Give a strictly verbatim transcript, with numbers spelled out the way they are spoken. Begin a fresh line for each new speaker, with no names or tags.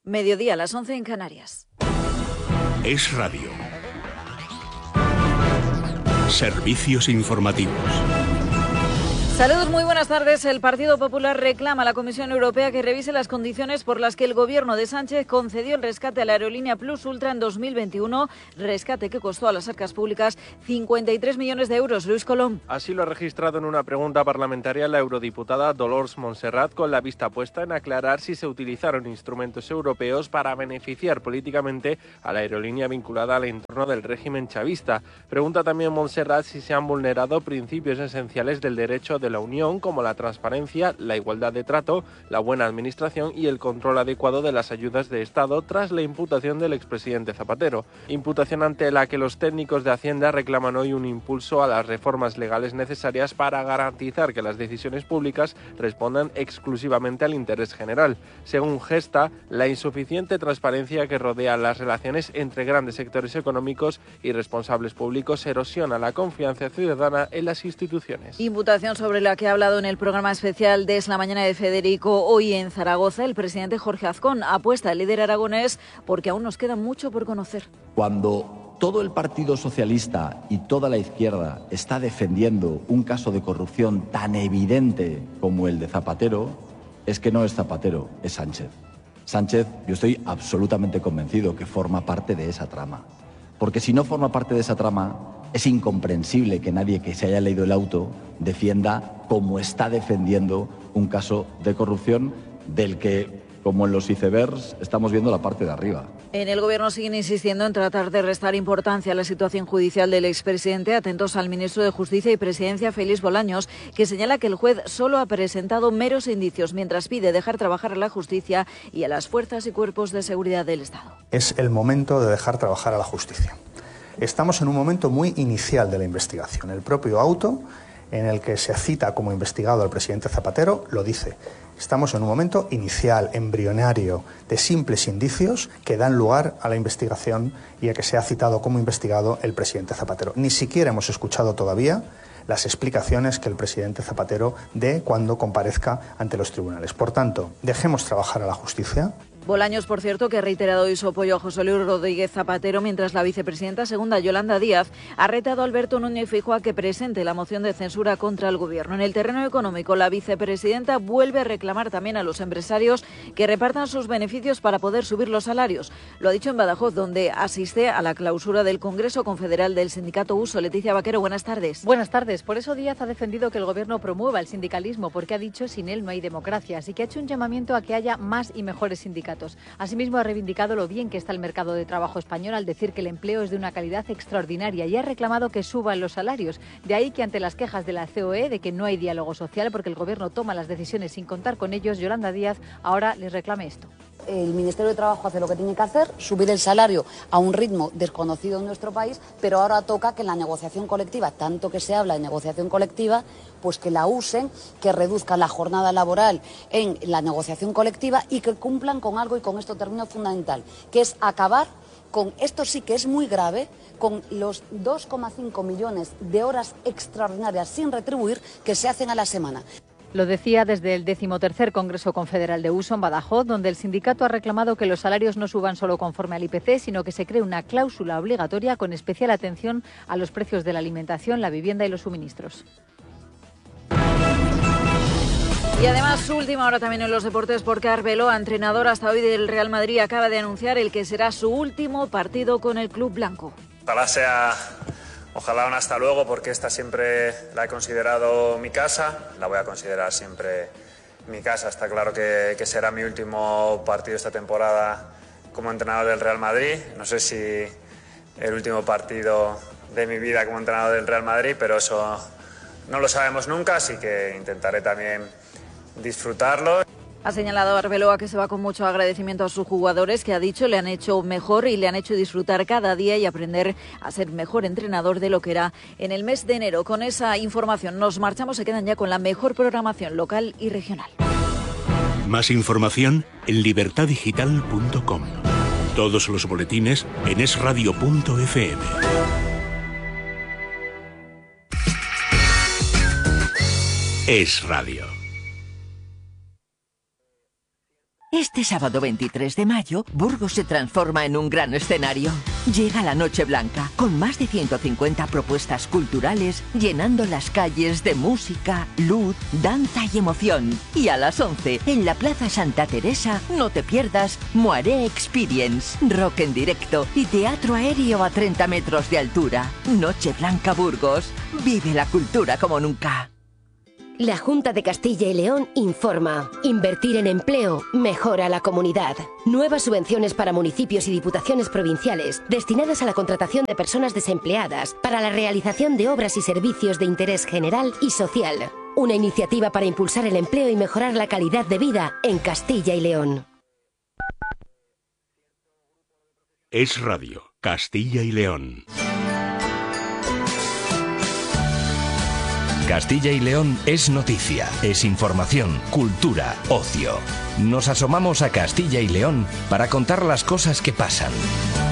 Mediodía a las once en Canarias.
Es Radio. Servicios informativos.
Saludos, muy buenas tardes. El Partido Popular reclama a la Comisión Europea que revise las condiciones por las que el gobierno de Sánchez concedió el rescate a la aerolínea Plus Ultra en dos mil veintiuno, rescate que costó a las arcas públicas cincuenta y tres millones de euros. Luis Colom.
Así lo ha registrado en una pregunta parlamentaria la eurodiputada Dolors Montserrat, con la vista puesta en aclarar si se utilizaron instrumentos europeos para beneficiar políticamente a la aerolínea vinculada al entorno del régimen chavista. Pregunta también Montserrat si se han vulnerado principios esenciales del derecho de de la Unión, como la transparencia, la igualdad de trato, la buena administración y el control adecuado de las ayudas de Estado tras la imputación del expresidente Zapatero. Imputación ante la que los técnicos de Hacienda reclaman hoy un impulso a las reformas legales necesarias para garantizar que las decisiones públicas respondan exclusivamente al interés general. Según Gesta, la insuficiente transparencia que rodea las relaciones entre grandes sectores económicos y responsables públicos erosiona la confianza ciudadana en las instituciones.
Imputación sobre la que ha hablado en el programa especial de Es la Mañana de Federico hoy en Zaragoza el presidente Jorge Azcón. Apuesta al líder aragonés porque aún nos queda mucho por conocer.
Cuando todo el Partido Socialista y toda la izquierda está defendiendo un caso de corrupción tan evidente como el de Zapatero, es que no es Zapatero, es Sánchez. Sánchez, yo estoy absolutamente convencido que forma parte de esa trama. Porque si no forma parte de esa trama, es incomprensible que nadie que se haya leído el auto defienda como está defendiendo un caso de corrupción del que, como en los icebergs, estamos viendo la parte de arriba.
En el Gobierno siguen insistiendo en tratar de restar importancia a la situación judicial del expresidente, atentos al ministro de Justicia y Presidencia, Félix Bolaños, que señala que el juez solo ha presentado meros indicios, mientras pide dejar trabajar a la justicia y a las fuerzas y cuerpos de seguridad del Estado.
Es el momento de dejar trabajar a la justicia. Estamos en un momento muy inicial de la investigación. El propio auto en el que se cita como investigado al presidente Zapatero lo dice. Estamos en un momento inicial, embrionario, de simples indicios que dan lugar a la investigación y a que sea citado como investigado el presidente Zapatero. Ni siquiera hemos escuchado todavía las explicaciones que el presidente Zapatero dé cuando comparezca ante los tribunales. Por tanto, dejemos trabajar a la justicia.
Bolaños, por cierto, que ha reiterado hoy su apoyo a José Luis Rodríguez Zapatero, mientras la vicepresidenta segunda, Yolanda Díaz, ha retado a Alberto Núñez Feijóo a que presente la moción de censura contra el Gobierno. En el terreno económico, la vicepresidenta vuelve a reclamar también a los empresarios que repartan sus beneficios para poder subir los salarios. Lo ha dicho en Badajoz, donde asiste a la clausura del Congreso Confederal del Sindicato Uso. Leticia Vaquero, buenas tardes.
Buenas tardes. Por eso Díaz ha defendido que el Gobierno promueva el sindicalismo, porque ha dicho sin él no hay democracia, así que ha hecho un llamamiento a que haya más y mejores sindicatos. Asimismo, ha reivindicado lo bien que está el mercado de trabajo español al decir que el empleo es de una calidad extraordinaria y ha reclamado que suban los salarios. De ahí que ante las quejas de la C O E de que no hay diálogo social porque el Gobierno toma las decisiones sin contar con ellos, Yolanda Díaz ahora les reclame esto.
El Ministerio de Trabajo hace lo que tiene que hacer, subir el salario a un ritmo desconocido en nuestro país, pero ahora toca que en la negociación colectiva, tanto que se habla de negociación colectiva, pues que la usen, que reduzcan la jornada laboral en la negociación colectiva y que cumplan con algo, y con esto termino, fundamental, que es acabar con, esto sí que es muy grave, con los dos coma cinco millones de horas extraordinarias sin retribuir que se hacen a la semana.
Lo decía desde el decimotercer Congreso Confederal de Uso en Badajoz, donde el sindicato ha reclamado que los salarios no suban solo conforme al I P C, sino que se cree una cláusula obligatoria con especial atención a los precios de la alimentación, la vivienda y los suministros.
Y además, última hora también en los deportes, porque Arbeloa, entrenador hasta hoy del Real Madrid, acaba de anunciar el que será su último partido con el club blanco.
Ojalá sea... Ojalá un hasta luego, porque esta siempre la he considerado mi casa, la voy a considerar siempre mi casa. Está claro que, que será mi último partido esta temporada como entrenador del Real Madrid. No sé si el último partido de mi vida como entrenador del Real Madrid, pero eso no lo sabemos nunca, así que intentaré también disfrutarlo.
Ha señalado Arbeloa que se va con mucho agradecimiento a sus jugadores, que ha dicho le han hecho mejor y le han hecho disfrutar cada día y aprender a ser mejor entrenador de lo que era en el mes de enero. Con esa información nos marchamos, se quedan ya con la mejor programación local y regional.
Más información en libertad digital punto com. Todos los boletines en es radio punto efe eme. Es Radio.
Este sábado veintitrés de mayo, Burgos se transforma en un gran escenario. Llega la Noche Blanca, con más de ciento cincuenta propuestas culturales, llenando las calles de música, luz, danza y emoción. Y a las once, en la Plaza Santa Teresa, no te pierdas Moaré Experience, rock en directo y teatro aéreo a treinta metros de altura. Noche Blanca Burgos. Vive la cultura como nunca.
La Junta de Castilla y León informa. Invertir en empleo mejora la comunidad. Nuevas subvenciones para municipios y diputaciones provinciales destinadas a la contratación de personas desempleadas para la realización de obras y servicios de interés general y social. Una iniciativa para impulsar el empleo y mejorar la calidad de vida en Castilla y León.
Es Radio, Castilla y León.
Castilla y León es noticia, es información, cultura, ocio. Nos asomamos a Castilla y León para contar las cosas que pasan.